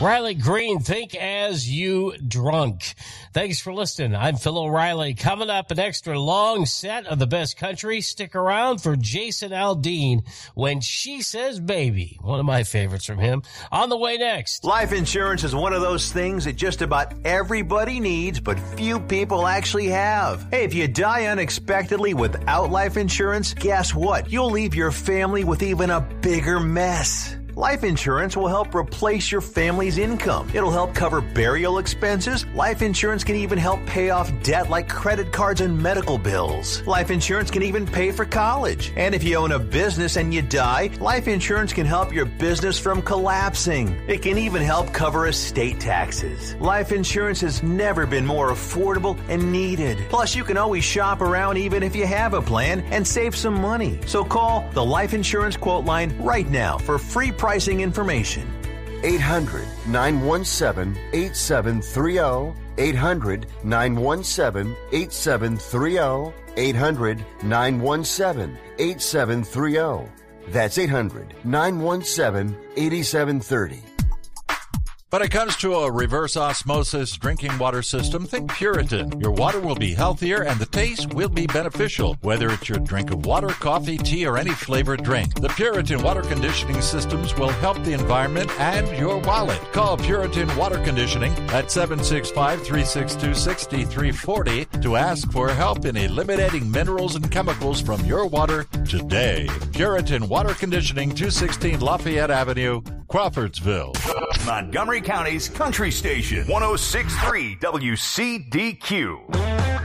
Riley Green, Think As You Drunk. Thanks for listening. I'm Phil O'Reilly. Coming up, an extra long set of the best country. Stick around for Jason Aldean, When She Says Baby. One of my favorites from him. On the way next. Life insurance is one of those things that just about everybody needs, but few people actually have. Hey, if you die unexpectedly without life insurance, guess what? You'll leave your family with even a bigger mess. Life insurance will help replace your family's income. It'll help cover burial expenses. Life insurance can even help pay off debt like credit cards and medical bills. Life insurance can even pay for college. And if you own a business and you die, life insurance can help your business from collapsing. It can even help cover estate taxes. Life insurance has never been more affordable and needed. Plus, you can always shop around even if you have a plan and save some money. So call the Life Insurance Quote Line right now for free pricing information. 800-917-8730. 800-917-8730. 800-917-8730. That's 800-917-8730. When it comes to a reverse osmosis drinking water system, think Puritan. Your water will be healthier and the taste will be beneficial, whether it's your drink of water, coffee, tea, or any flavored drink. The Puritan water conditioning systems will help the environment and your wallet. Call Puritan Water Conditioning at 765-362-6340 to ask for help in eliminating minerals and chemicals from your water today. Puritan Water Conditioning, 216 Lafayette Avenue, Crawfordsville. Montgomery County's Country Station, 106.3 WCDQ.